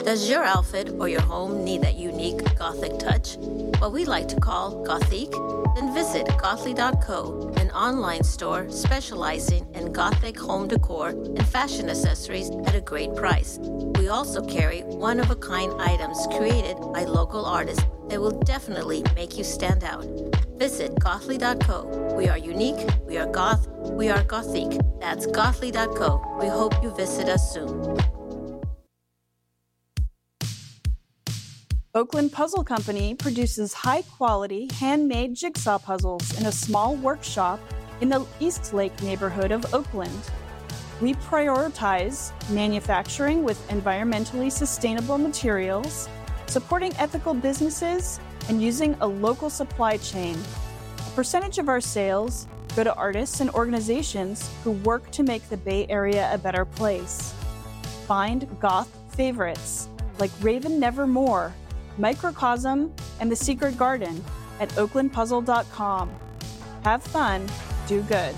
Does your outfit or your home need that unique Gothic touch? What we like to call Gothique? Then visit Gothly.co, an online store specializing in Gothic home decor and fashion accessories at a great price. We also carry one-of-a-kind items created by local artists that will definitely make you stand out. Visit Gothly.co. We are unique, we are goth, we are Gothique. That's Gothly.co. We hope you visit us soon. Oakland Puzzle Company produces high-quality, handmade jigsaw puzzles in a small workshop in the Eastlake neighborhood of Oakland. We prioritize manufacturing with environmentally sustainable materials, supporting ethical businesses, and using a local supply chain. A percentage of our sales go to artists and organizations who work to make the Bay Area a better place. Find goth favorites like Raven Nevermore, Microcosm, and The Secret Garden at oaklandpuzzle.com. Have fun, do good.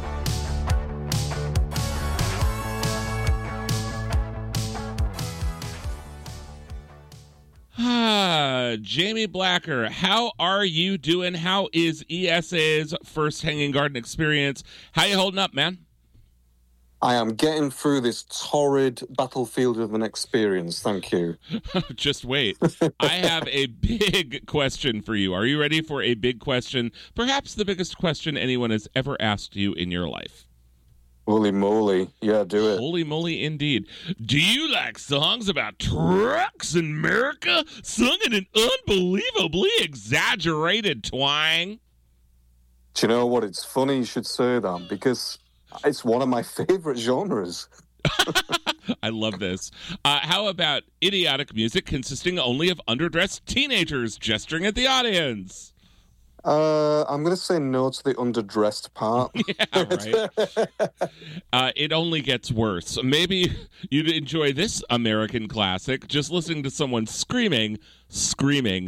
Jamie Blacker, how are you doing? How is ESA's first Hanging Garden experience? How you holding up, man? I am getting through this torrid battlefield of an experience. Thank you. Just wait. I have a big question for you. Are you ready for a big question? Perhaps the biggest question anyone has ever asked you in your life. Holy moly. Yeah, do it. Holy moly, indeed. Do you like songs about trucks in America sung in an unbelievably exaggerated twang? Do you know what? It's funny you should say that because it's one of my favorite genres. I love this. How about idiotic music consisting only of underdressed teenagers gesturing at the audience? I'm going to say no to the underdressed part. Yeah, right. It only gets worse. Maybe you'd enjoy this American classic, just listening to someone screaming in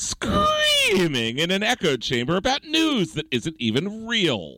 an echo chamber about news that isn't even real.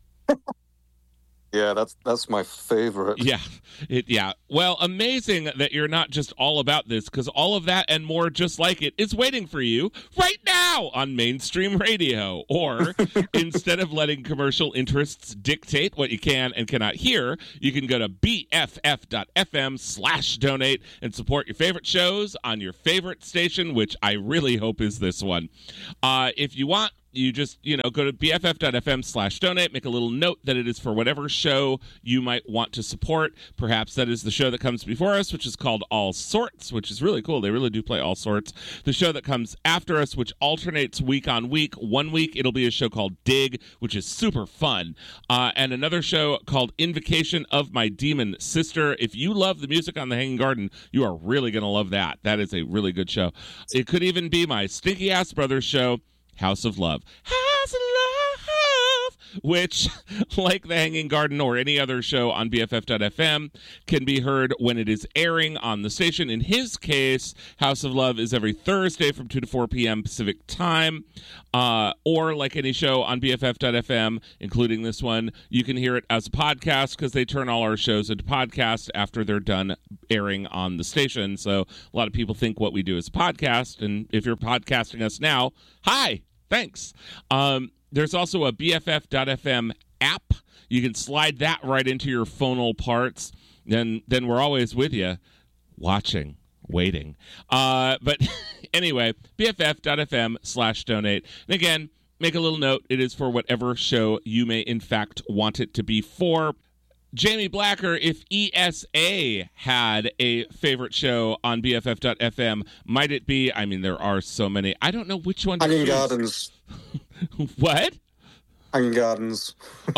Yeah, that's my favorite. Yeah. Well, amazing that you're not just all about this, because all of that and more just like it is waiting for you right now on mainstream radio. Or instead of letting commercial interests dictate what you can and cannot hear, you can go to bff.fm/donate and support your favorite shows on your favorite station, which I really hope is this one. If you want, you just, go to bff.fm/donate, make a little note that it is for whatever show you might want to support. Perhaps that is the show that comes before us, which is called All Sorts, which is really cool. They really do play all sorts. The show that comes after us, which alternates week on week. 1 week, it'll be a show called Dig, which is super fun. And another show called Invocation of My Demon Sister. If you love the music on The Hanging Garden, you are really going to love that. That is a really good show. It could even be my Stinky Ass Brothers show, House of Love. House of Love, which, like The Hanging Garden or any other show on BFF.FM, can be heard when it is airing on the station. In his case, House of Love is every Thursday from 2 to 4 p.m. Pacific time. Or like any show on BFF.FM, including this one, you can hear it as a podcast because they turn all our shows into podcasts after they're done airing on the station. So a lot of people think what we do is a podcast, and if you're podcasting us now, hi, thanks. There's also a BFF.FM app. You can slide that right into your phonal parts. Then we're always with you, watching, waiting. But anyway, bff.fm/donate. And again, make a little note. It is for whatever show you may, in fact, want it to be for. Jamie Blacker, if ESA had a favorite show on BFF.FM, might it be, there are so many. I don't know which one to Hanging choose. Gardens. What? Hanging Gardens.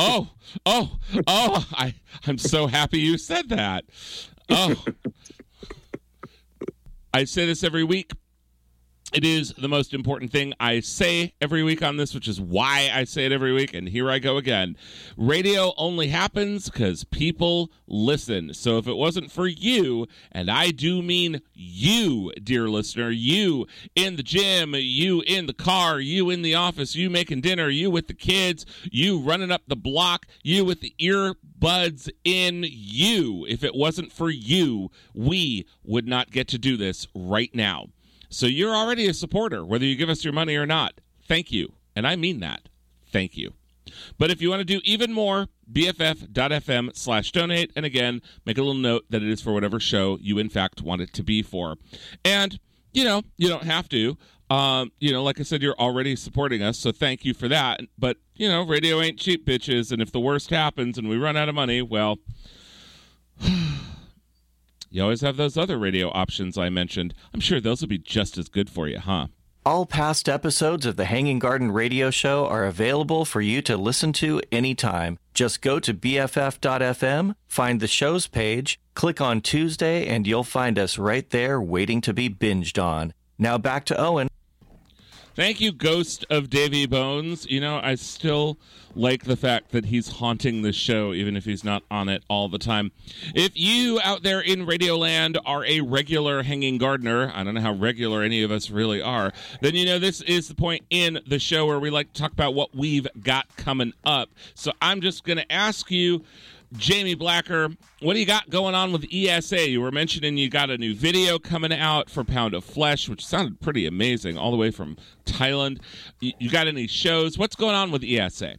I'm so happy you said that. Oh. I say this every week. It is the most important thing I say every week on this, which is why I say it every week, and here I go again. Radio only happens because people listen. So if it wasn't for you, and I do mean you, dear listener, you in the gym, you in the car, you in the office, you making dinner, you with the kids, you running up the block, you with the earbuds in, you. If it wasn't for you, we would not get to do this right now. So you're already a supporter, whether you give us your money or not. Thank you. And I mean that. Thank you. But if you want to do even more, bff.fm/donate. And again, make a little note that it is for whatever show you, in fact, want it to be for. And, you don't have to. Like I said, you're already supporting us, so thank you for that. But, radio ain't cheap, bitches. And if the worst happens and we run out of money, well... You always have those other radio options I mentioned. I'm sure those will be just as good for you, huh? All past episodes of the Hanging Garden Radio Show are available for you to listen to anytime. Just go to BFF.fm, find the show's page, click on Tuesday, and you'll find us right there waiting to be binged on. Now back to Owen. Thank you, Ghost of Davy Bones. I still like the fact that he's haunting the show, even if he's not on it all the time. If you out there in Radioland are a regular Hanging Gardener, I don't know how regular any of us really are, then this is the point in the show where we like to talk about what we've got coming up. So I'm just going to ask you, Jamie Blacker, what do you got going on with ESA? You were mentioning you got a new video coming out for Pound of Flesh, which sounded pretty amazing, all the way from Thailand. You got any shows? What's going on with ESA?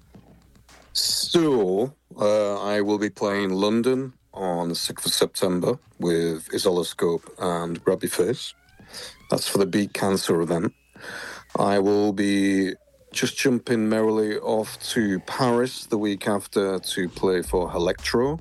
So, I will be playing London on the 6th of September with Isoloscope and Grabby Face. That's for the Beat Cancer event. I will be just jumping merrily off to Paris the week after to play for Electro.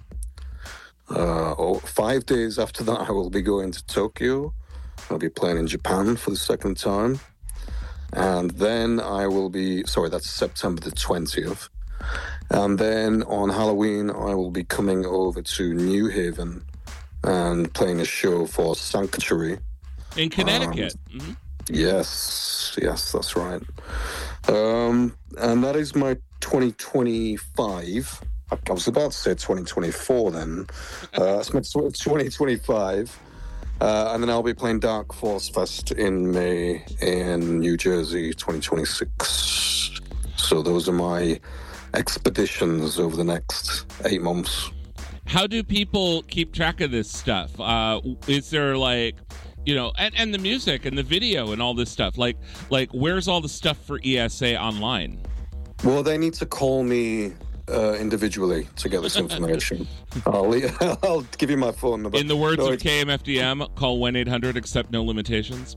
5 days after that, I will be going to Tokyo. I'll be playing in Japan for the second time. And then that's September the 20th. And then on Halloween, I will be coming over to New Haven and playing a show for Sanctuary. In Connecticut. Yes, that's right. And that is my 2025. I was about to say 2024 then. That's my 2025. And then I'll be playing Dark Force Fest in May in New Jersey 2026. So those are my expeditions over the next 8 months. How do people keep track of this stuff? Is there and the music and the video and all this stuff, like where's all the stuff for ESA online? Well, they need to call me individually to get this information. I'll give you my phone number. In the words of KMFDM, call 1-800 accept no limitations.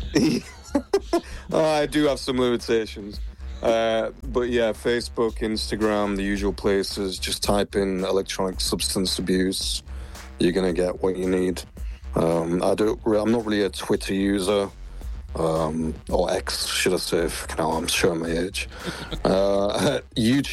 I do have some limitations. But yeah, Facebook, Instagram, the usual places. Just type in electronic substance abuse. You're going to get what you need. I'm not really a Twitter user, or X, should I say, I'm showing my age. YouTube.